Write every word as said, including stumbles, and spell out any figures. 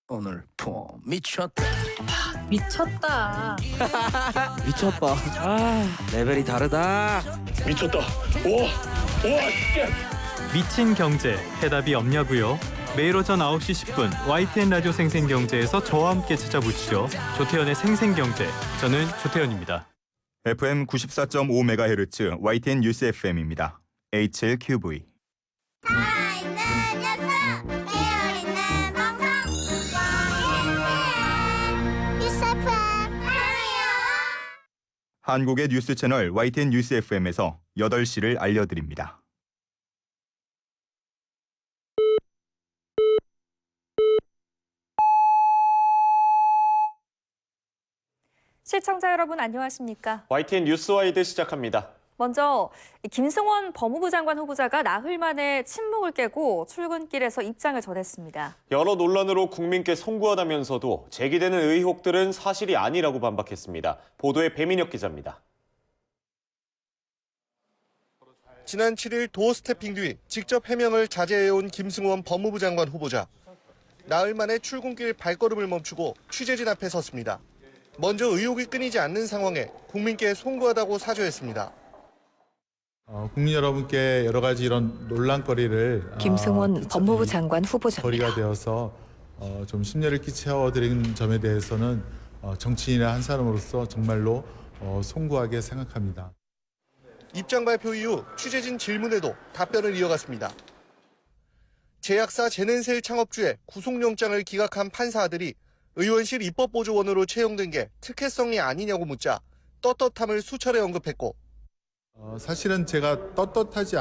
오늘 폼 미쳤다. 미쳤다. 미쳤다. 아, 레벨이 다르다. 미쳤다. 우와, 우와, 진짜. 미친 경제, 해답이 없냐고요? 매일 오전 아홉 시 십 분 와이티엔 라디오 생생경제에서 저와 함께 찾아보시죠. 조태현의 생생경제, 저는 조태현입니다. 에프엠 구십사 점 오 메가헤르츠 와이티엔 뉴스 에프엠입니다. 에이치엘큐브이. 살아있는 녀석, 깨어있는 방송, 와이티엔 뉴스 에프엠 사랑해요. 한국의 뉴스 채널 와이티엔 뉴스 에프엠에서 여덟 시를 알려드립니다. 시청자 여러분 안녕하십니까? 와이티엔 뉴스와이드 시작합니다. 먼저 김승원 법무부 장관 후보자가 나흘 만에 침묵을 깨고 출근길에서 입장을 전했습니다. 여러 논란으로 국민께 송구하다면서도 제기되는 의혹들은 사실이 아니라고 반박했습니다. 보도에 배민혁 기자입니다. 지난 칠 일 도어 스태핑 뒤 직접 해명을 자제해온 김승원 법무부 장관 후보자. 나흘 만에 출근길 발걸음을 멈추고 취재진 앞에 섰습니다. 먼저 의혹이 끊이지 않는 상황에 국민께 송구하다고 사죄했습니다. 어, 국민 여러분께 여러 가지 이런 논란거리를 김승원 어, 법무부 장관 후보자입니다. 거리가 되어서 어, 좀 심려를 끼쳐드린 점에 대해서는 어, 정치인의 한 사람으로서 정말로 어, 송구하게 생각합니다. 입장 발표 이후 취재진 질문에도 답변을 이어갔습니다. 제약사 제넨셀 창업주의 구속영장을 기각한 판사들이 의원실 입법보조원으로 채용된 게 특혜성이 아니냐고 묻자 떳떳함을 수차례 언급했고 어, 사실은 제가 떳떳하지